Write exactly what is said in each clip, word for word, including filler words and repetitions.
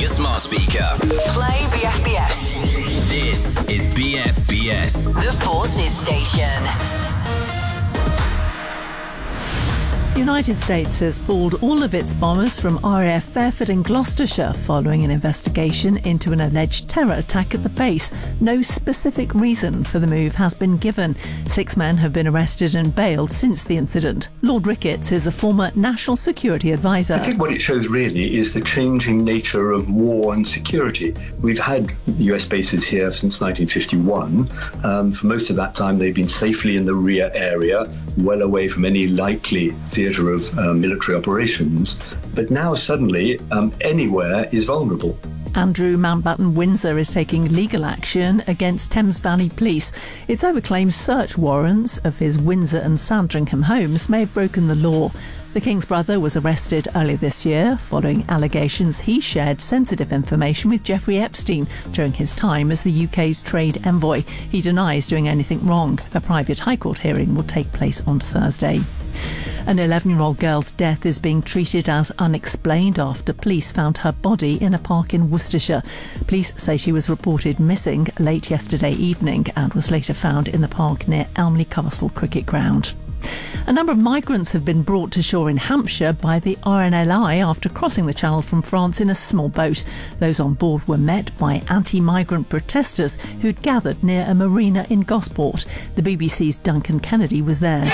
your smart speaker. Play B F B S. This is B F B S. The Forces Station. The United States has pulled all of its bombers from R A F Fairford in Gloucestershire following an investigation into an alleged terror attack at the base. No specific reason for the move has been given. Six men have been arrested and bailed since the incident. Lord Ricketts is a former national security advisor. I think what it shows really is the changing nature of war and security. We've had U S bases here since nineteen fifty-one. Um, for most of that time, they've been safely in the rear area, well away from any likely theatre of uh, military operations. But now suddenly um, anywhere is vulnerable. Andrew Mountbatten Windsor is taking legal action against Thames Valley Police. It's over claims search warrants of his Windsor and Sandringham homes may have broken the law. The King's brother was arrested earlier this year following allegations he shared sensitive information with Jeffrey Epstein during his time as the U K's trade envoy. He denies doing anything wrong. A private High Court hearing will take place on Thursday. An eleven-year-old girl's death is being treated as unexplained after police found her body in a park in Worcestershire. Police say she was reported missing late yesterday evening and was later found in the park near Elmley Castle Cricket Ground. A number of migrants have been brought to shore in Hampshire by the R N L I after crossing the Channel from France in a small boat. Those on board were met by anti-migrant protesters who'd gathered near a marina in Gosport. The B B C's Duncan Kennedy was there.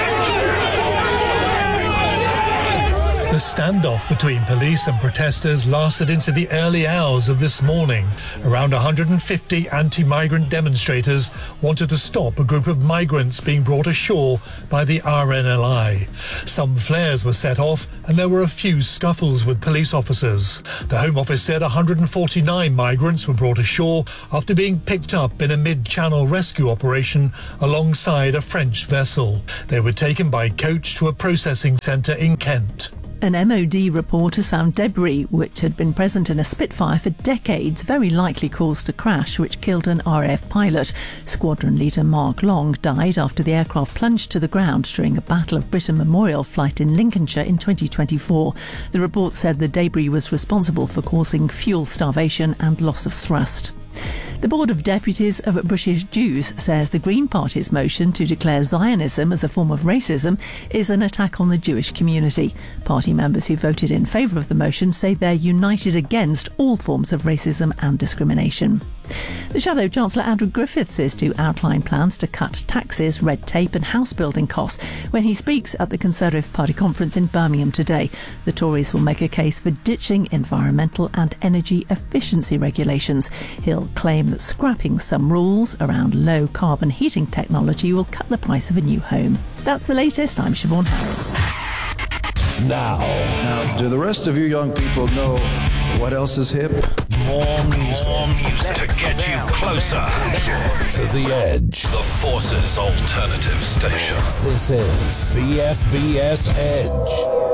The standoff between police and protesters lasted into the early hours of this morning. Around one hundred fifty anti-migrant demonstrators wanted to stop a group of migrants being brought ashore by the R N L I. Some flares were set off and there were a few scuffles with police officers. The Home Office said one hundred forty-nine migrants were brought ashore after being picked up in a mid-channel rescue operation alongside a French vessel. They were taken by coach to a processing centre in Kent. An M O D report has found debris which had been present in a Spitfire for decades very likely caused a crash which killed an R A F pilot. Squadron leader Mark Long died after the aircraft plunged to the ground during a Battle of Britain Memorial flight in Lincolnshire in twenty twenty-four. The report said the debris was responsible for causing fuel starvation and loss of thrust. The Board of Deputies of British Jews says the Green Party's motion to declare Zionism as a form of racism is an attack on the Jewish community. Party members who voted in favour of the motion say they're united against all forms of racism and discrimination. The Shadow Chancellor Andrew Griffiths is to outline plans to cut taxes, red tape and house building costs when he speaks at the Conservative Party conference in Birmingham today. The Tories will make a case for ditching environmental and energy efficiency regulations. He'll claim that scrapping some rules around low carbon heating technology will cut the price of a new home. That's the latest. I'm Siobhan Harris. Now, now, do the rest of you young people know what else is hip? More music. More music to get you closer To the edge. The Forces Alternative Station. This is B F B S Edge.